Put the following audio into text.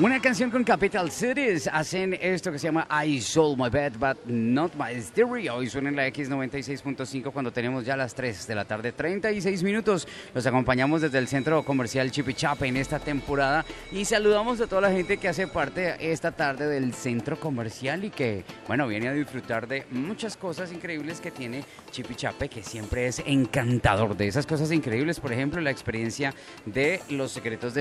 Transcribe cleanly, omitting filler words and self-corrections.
Una canción con Capital Cities. Hacen esto que se llama I Sold My Bed, But Not My Stereo. Y suena en la X96.5 cuando tenemos ya las 3 de la tarde, 36 minutos. Los acompañamos desde el Centro Comercial Chipichape en esta temporada. Y saludamos a toda la gente que hace parte esta tarde del Centro Comercial y que, bueno, viene a disfrutar de muchas cosas increíbles que tiene Chipichape, que siempre es encantador. De esas cosas increíbles, por ejemplo, la experiencia de Los Secretos de